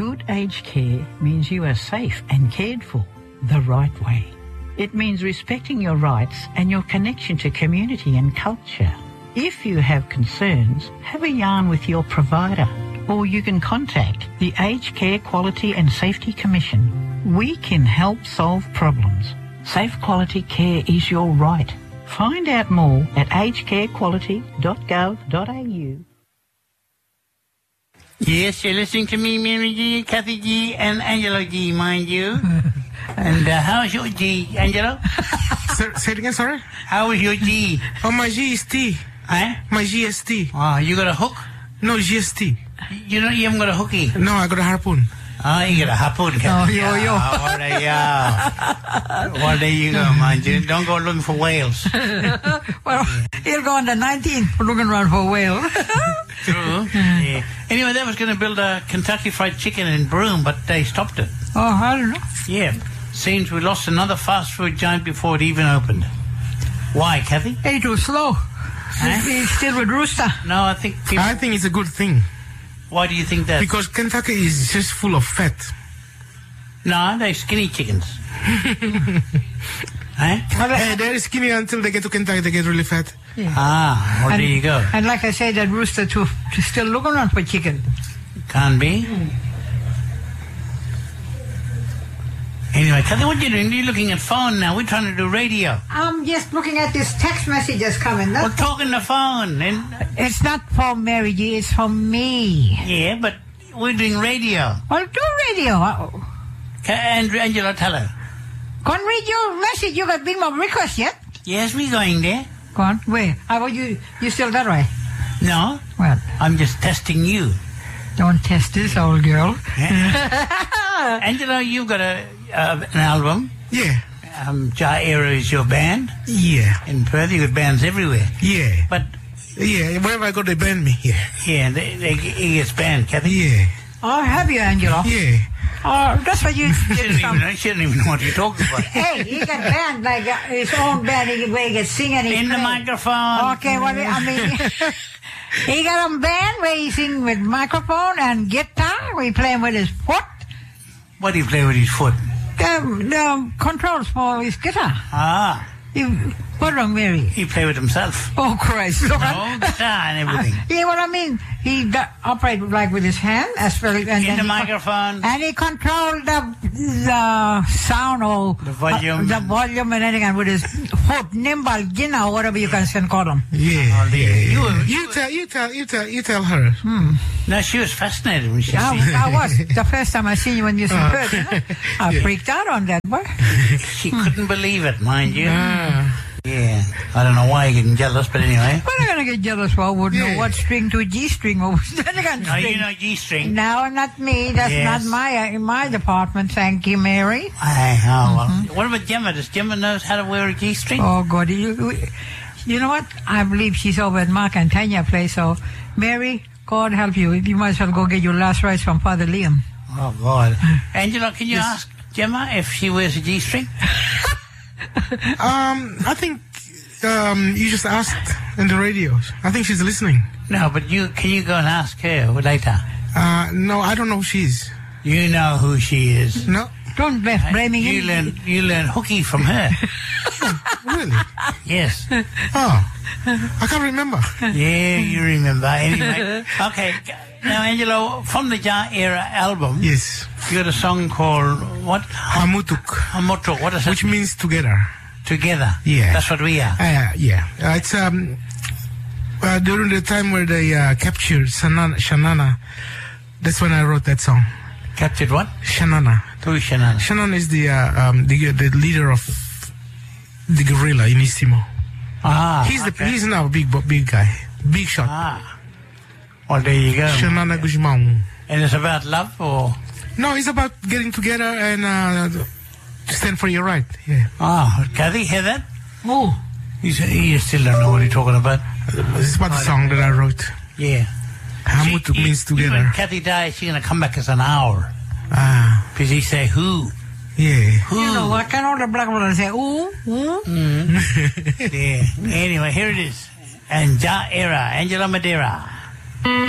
Good aged care means you are safe and cared for the right way. It means respecting your rights and your connection to community and culture. If you have concerns, have a yarn with your provider, or you can contact the Aged Care Quality and Safety Commission. We can help solve problems. Safe quality care is your right. Find out more at agedcarequality.gov.au. Yes, you're listening to me, Mary G, Kathy G, and Angelo G, mind you. And how's your G, Angelo? Say it again, sorry? How was your G? Oh, my G is T. Eh? My G is T. Oh, you got a hook? No, GST. You haven't got a hooky? No, I got a harpoon. Oh, you got a harpoon, Kathy. Oh, yo. Well, there you go, mind you. Don't go looking for whales. Well, he'll go on the 19th looking around for a whale. True. Yeah. Anyway, they was going to build a Kentucky Fried Chicken in Broome, but they stopped it. Oh, I don't know. Yeah. Seems we lost another fast food giant before it even opened. Why, Kathy? Hey, too slow. He's still with Rooster. No, I think people... I think it's a good thing. Why do you think that? Because Kentucky is just full of fat. No, they're skinny chickens. Eh? Hey, they're skinny until they get to Kentucky, they get really fat. Yeah. Ah, well, there you go. And like I said, that Rooster to still looking around for chicken. Can't be. Anyway, Kathy, what are you doing? You're looking at phone now. We're trying to do radio. I'm just looking at this text messages coming. We're talking the phone. And It's not for Mary G, it's for me. yeah, but we're doing radio. Well, do radio. Angela, tell her. Go and read your message. You got big more request yet? Yes, we're going there. Go on. Where? How about you? You still that way? No, Well, I'm just testing you. don't test this old girl. Angela, you've got an album. Yeah. Jaira is your band. Yeah. In Perth, you got bands everywhere. Yeah. But, Yeah, wherever I go, they ban me. Yeah. yeah, he gets banned, Kathy. Yeah. Oh, have you, Angela? Yeah. Oh, that's what you... She didn't even know what you're talking about. Hey, he got banned like his own band. Where he can sing and he In the play. microphone. Okay, what I mean... He got a band where he sing with microphone and guitar. We play him with his foot. What do you play with his foot? The controls for his guitar. Ah, What wrong, Mary? he play with himself. Oh, Christ. Look No, guitar and everything. Yeah, what I mean, he operate like with his hand as well. And In then the he microphone. and he controlled the sound or The volume. the volume and anything with his foot, nimble, gina, or whatever you can call them. Yeah. You- You tell her. No, she was fascinated when she I was. The first time I seen you when you Ah. first, I freaked out on that, boy. She couldn't believe it, mind you. Yeah. I don't know why you're getting jealous, but anyway. What am I going to get jealous for? I wouldn't know Yeah. what string to G string or No, you know G-string. No, not me. That's Yes. not my department. Thank you, Mary. Well. What about Gemma? Does Gemma know how to wear a G-string? Oh, God. You know what? I believe she's over at Mark and Tanya place. So, Mary, God help you. You might as well go get your last rites from Father Liam. Oh, God. Angela, can you ask Gemma if she wears a G-string? I think you just asked in the radio. I think she's listening. No, but can you go and ask her later? No, I don't know who she is. You know who she is. No, Don't be blaming You him. learn hooky from her. really. Yes. Oh, I can't remember. Yeah, you remember. Anyway. Okay. Now, Angelo, from the Jaira album, Yes, you got a song called what? Hamutuk, Hamoto. What is it? which means together. Together. Yeah. That's what we are. Yeah. It's during the time where they captured Shanana. That's when I wrote that song. Captured what? Shanana. Who's Shannon? Shannon is the leader of the guerrilla in Istimo. Ah. He's now a big guy, big shot. Ah. Well, there you go. Shanana Gujimau. And it's about love, or? No, it's about getting together and stand for your right. Yeah. Ah, Kathy, hear that? Oh, You still don't know what you're talking about. It's about the song that I wrote. Yeah. Hamutuk means When together. Kathy dies, she's going to come back as an hour. Ah, Because he say, who? yeah. Who? you know what? Can all the black people say, ooh, ooh? Yeah. Anyway, here it is. And Jaira, Angela Madeira.